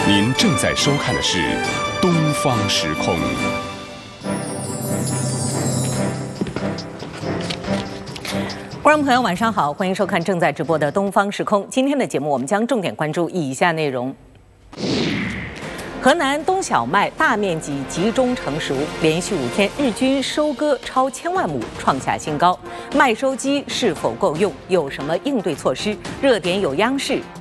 您正在收看的是《东方时空》。 观众朋友，晚上好，欢迎收看正在直播的《东方时空》。今天的节目，我们将重点关注以下内容：河南冬小麦大面积集中成熟，连续5天日均收割超1000万亩，创下新高。麦收机是否够用？有什么应对措施？热点有央视，